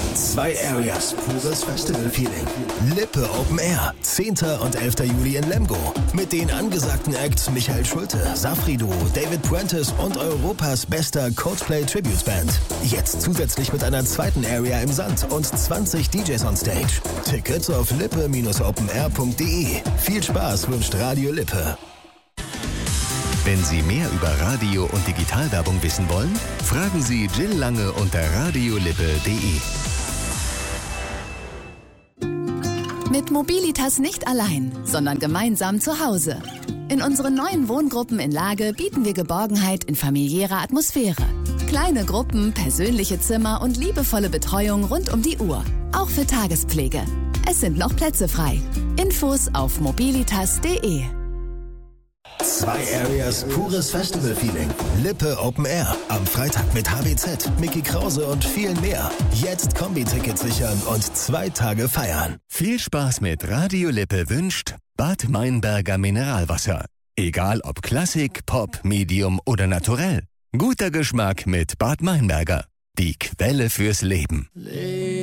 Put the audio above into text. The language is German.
2 Areas, pures Festival-Feeling. Lippe Open Air, 10. und 11. Juli in Lemgo. Mit den angesagten Acts Michael Schulte, Safri-Duo, David Puentes und Europas bester Coldplay-Tributes-Band. Jetzt zusätzlich mit einer zweiten Area im Sand und 20 DJs on Stage. Tickets auf lippe-openair.de. Viel Spaß wünscht Radio Lippe. Wenn Sie mehr über Radio- und Digitalwerbung wissen wollen, fragen Sie Jill Lange unter radiolippe.de. Mit Mobilitas nicht allein, sondern gemeinsam zu Hause. In unseren neuen Wohngruppen in Lage bieten wir Geborgenheit in familiärer Atmosphäre. Kleine Gruppen, persönliche Zimmer und liebevolle Betreuung rund um die Uhr. Auch für Tagespflege. Es sind noch Plätze frei. Infos auf mobilitas.de. 2 Areas, pures Festival-Feeling. Lippe Open Air. Am Freitag mit HBZ, Mickey Krause und viel mehr. Jetzt Kombi-Tickets sichern und 2 Tage feiern. Viel Spaß mit Radio Lippe wünscht Bad Meinberger Mineralwasser. Egal ob Klassik, Pop, Medium oder Naturell. Guter Geschmack mit Bad Meinberger. Die Quelle fürs Leben.